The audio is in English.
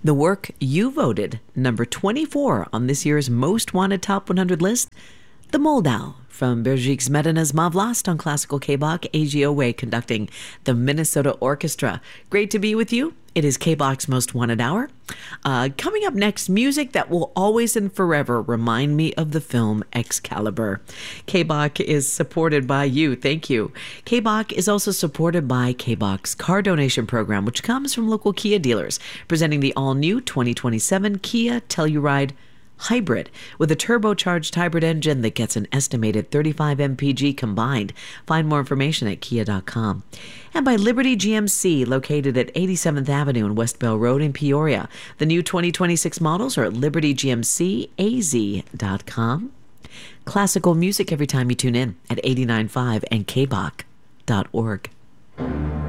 The work you voted number 24 on this year's Most Wanted Top 100 list, The Moldau from Brigitte Smetana's Ma Vlast on Classical K-Bach, AGO Way conducting the Minnesota Orchestra. Great to be with you. It is K-Bach's Most Wanted Hour. Coming up next, music that will always and forever remind me of the film Excalibur. K-Bach is supported by you. Thank you. K-Bach is also supported by K-Bach's car donation program, which comes from local Kia dealers, presenting the all-new 2027 Kia Telluride Hybrid with a turbocharged hybrid engine that gets an estimated 35 mpg combined. Find more information at kia.com. And by Liberty GMC, located at 87th Avenue and West Bell Road in Peoria. The new 2026 models are at libertygmcaz.com. Classical music every time you tune in at 89.5 and kbach.org.